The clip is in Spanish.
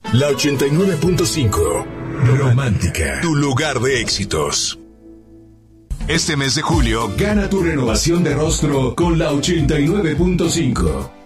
La 89.5. Romántica. Tu lugar de éxitos. Este mes de julio, gana tu renovación de rostro con la 89.5.